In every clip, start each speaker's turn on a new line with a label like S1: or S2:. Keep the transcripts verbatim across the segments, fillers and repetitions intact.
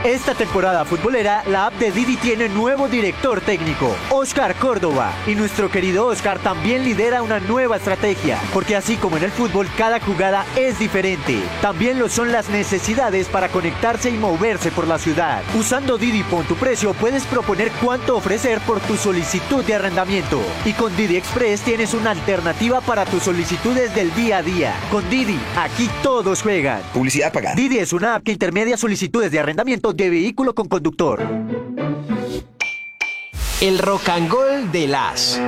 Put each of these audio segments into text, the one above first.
S1: Esta temporada futbolera, la app de Didi tiene nuevo director técnico, Oscar Córdoba. Y nuestro querido Oscar también lidera una nueva estrategia, porque así como en el fútbol, cada jugada es diferente. También lo son las necesidades para conectarse y moverse por la ciudad. Usando Didi Pon tu precio, puedes proponer cuánto ofrecer por tu solicitud de arrendamiento. Y con Didi Express tienes una alternativa para tus solicitudes del día a día. Con Didi, aquí todos juegan.
S2: Publicidad pagada.
S1: Didi es una app que intermedia solicitudes de arrendamiento de vehículo con conductor.
S3: El rock and roll de las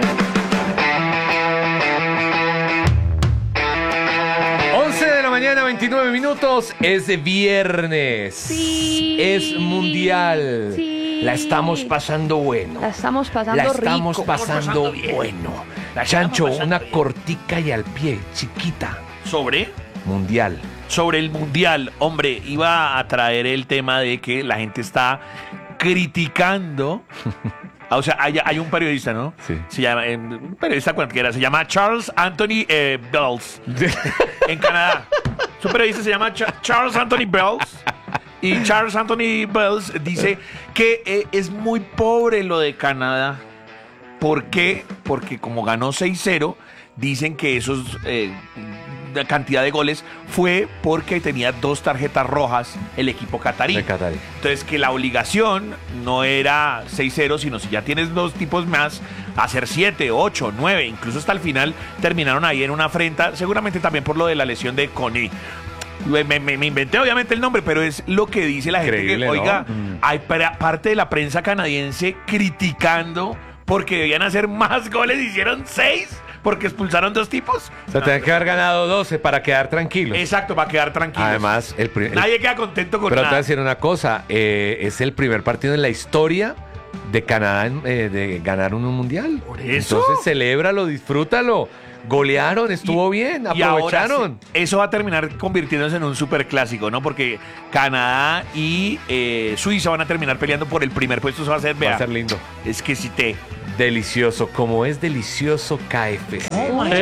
S4: once de la mañana, veintinueve minutos. Es de viernes.
S5: Sí.
S4: Es mundial.
S5: Sí.
S4: La estamos pasando bueno.
S5: La estamos pasando
S4: La
S5: rico.
S4: estamos pasando bueno.
S6: La
S4: Chancho,
S6: estamos pasando
S4: una
S6: bien.
S4: cortica y al pie, chiquita.
S6: ¿Sobre?
S4: Mundial.
S6: Sobre el mundial, hombre, iba a traer el tema de que la gente está criticando. O sea, hay, hay un periodista, ¿no?
S4: Sí.
S6: Se llama, eh, un periodista cualquiera, se llama Charles Anthony eh, Bells, en Canadá. Su periodista se llama Ch- Charles Anthony Bells. Y Charles Anthony Bells dice que eh, es muy pobre lo de Canadá. ¿Por qué? Porque como ganó seis cero, dicen que esos eh, la cantidad de goles fue porque tenía dos tarjetas rojas el equipo catarí.
S4: De Catarí.
S6: Entonces que la obligación no era seis cero, sino si ya tienes dos tipos más, hacer siete, ocho, nueve, incluso hasta el final terminaron ahí en una afrenta, seguramente también por lo de la lesión de Coney. Me, me- me inventé obviamente el nombre, pero es lo que dice la gente.
S4: Increíble,
S6: Que,
S4: ¿no?
S6: oiga,
S4: Mm.
S6: hay pra- parte de la prensa canadiense criticando porque debían hacer más goles, hicieron seis porque expulsaron dos tipos.
S4: O sea, tenían que haber ganado doce para quedar tranquilos.
S6: Exacto, para quedar tranquilos.
S4: Además, el, pri- el-
S6: Nadie queda contento con
S4: pero te voy a
S6: nada.
S4: decir una cosa, eh, es el primer partido en la historia de Canadá en- eh, de ganar un mundial.
S6: ¿Por eso?
S4: Entonces, celébralo, disfrútalo. Golearon, estuvo
S6: Y-
S4: bien,
S6: y ahora
S4: aprovecharon.
S6: se- eso va a terminar convirtiéndose en un superclásico, ¿no? Porque Canadá y eh, Suiza van a terminar peleando por el primer puesto. Eso va a ser,
S4: Va
S6: vea,
S4: a ser lindo.
S6: es que si te...
S4: Delicioso, como es delicioso K F C.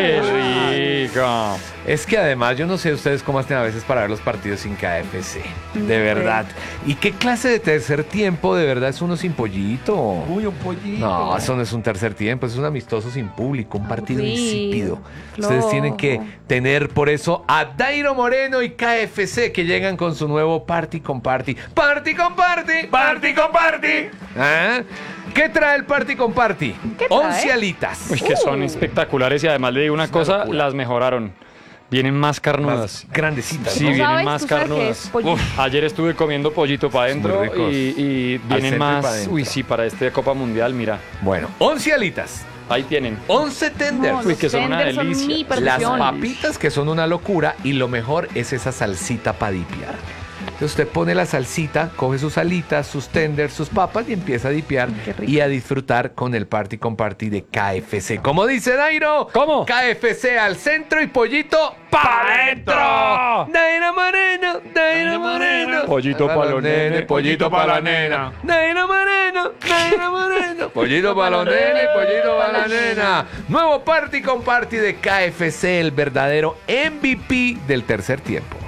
S7: ¡Qué rico!
S4: Es que además, yo no sé ustedes cómo hacen a veces para ver los partidos sin K F C. De verdad. ¿Y qué clase de tercer tiempo de verdad es uno sin pollito?
S6: Uy, un pollito.
S4: No, eso no es un tercer tiempo, es un amistoso sin público, un partido
S5: Sí,
S4: insípido. Ustedes
S5: flojo.
S4: tienen que tener por eso a Dairo Moreno y K F C que llegan con su nuevo Party con Party. ¡Party con Party!
S6: ¡Party con party!
S4: ¿Ah? ¿Qué trae el Party con Party?
S5: ¿Qué trae?
S4: Once alitas.
S7: Uy, que son espectaculares y además le digo una cosa,
S4: locura.
S7: las mejoraron. Vienen más carnudas.
S4: Más grandecitas.
S7: Sí,
S5: ¿Tú
S7: vienen
S5: sabes?
S7: más
S5: ¿Tú sabes qué
S7: carnudas.
S5: es pollito?
S7: Uf, ayer estuve comiendo pollito para adentro
S4: muy ricos.
S7: y, y
S4: Al
S7: vienen
S4: centro y
S7: más.
S4: pa' adentro.
S7: Uy, sí, para esta Copa Mundial, mira.
S4: Bueno, once alitas,
S7: Ahí tienen.
S4: once tenders.
S5: No,
S7: Uy,
S5: los
S7: que son una
S5: tenders son
S7: delicia.
S5: mi
S4: Las
S5: perdición.
S4: papitas que son una locura y lo mejor es esa salsita para dipiar. Entonces usted pone la salsita, coge sus alitas, sus tenders, sus papas y empieza a dipiar
S5: Qué rico.
S4: y a disfrutar con el Party con Party de K F C. Como dice Dairo,
S7: ¿Cómo?
S4: K F C al centro y pollito para adentro. Dairo Moreno, Dairo Moreno.
S7: Pollito pa' los nenes, pollito pa' la nena.
S4: Dairo Moreno, Dairo Moreno. Pollito para los nenes, pollito para la nena. Nuevo Party con Party de K F C, el verdadero M V P del tercer tiempo.